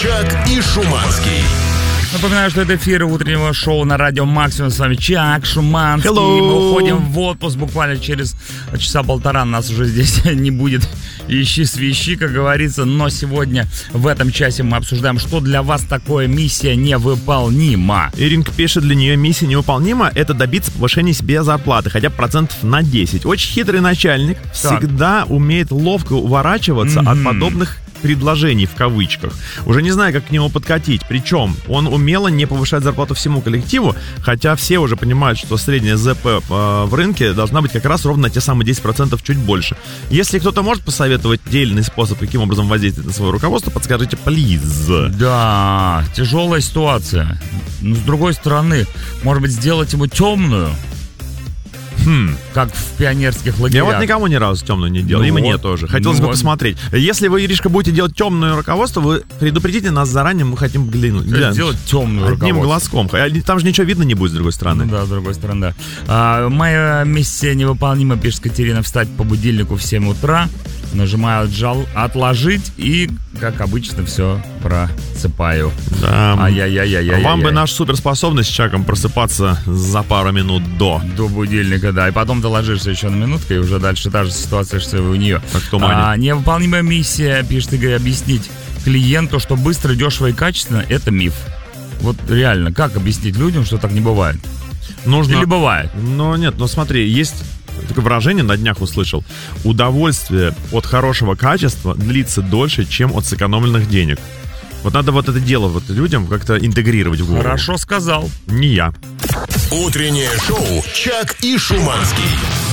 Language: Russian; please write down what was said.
Чак и Шуманский. Напоминаю, что это эфир утреннего шоу на радио Максимум. С вами Чак Шуманский. Hello. Мы уходим в отпуск буквально через часа полтора. Нас уже здесь не будет. Ищи свищи, как говорится. Но сегодня в этом часе мы обсуждаем, что для вас такое миссия невыполнима. Иринка пишет, для нее миссия невыполнима — это добиться повышения себе зарплаты, хотя бы процентов на 10. Очень хитрый начальник, всегда умеет ловко уворачиваться от подобных предложений в кавычках. Уже не знаю, как к нему подкатить. Причем он умело не повышает зарплату всему коллективу, хотя все уже понимают, что средняя ЗП в рынке должна быть как раз ровно на те самые 10%, чуть больше. Если кто-то может посоветовать дельный способ, каким образом воздействовать на свое руководство, подскажите, please. Да, тяжелая ситуация. Но с другой стороны, может быть, сделать ему темную. Как в пионерских лагерях. Я вот никому ни разу темную не делал, и мне тоже. Хотелось бы посмотреть. Если вы, Иришка, будете делать темное руководство, вы предупредите нас заранее, мы хотим сделать темную руководство. Одним глазком. Там же ничего видно не будет с другой стороны. Ну да, с другой стороны, да. Моя миссия невыполнима, пишет Катерина, встать по будильнику в 7 утра. Нажимаю отложить и, как обычно, все просыпаю. Да. Ай-яй-яй-яй-яй. Вам бы наша суперспособность с Чаком просыпаться за пару минут до будильника, да. И потом ты ложишься еще на минутку, и уже дальше та же ситуация, что и у нее. Как в тумане. Невыполнимая миссия, пишет Игорь, объяснить клиенту, что быстро, дешево и качественно — это миф. Вот реально, как объяснить людям, что так не бывает? Нужно... Или бывает? Ну нет, смотри, есть... Такое выражение на днях услышал. Удовольствие от хорошего качества длится дольше, чем от сэкономленных денег. Вот надо вот это дело людям как-то интегрировать в голову. Хорошо сказал. Не я. Утреннее шоу Чак и Шуманский.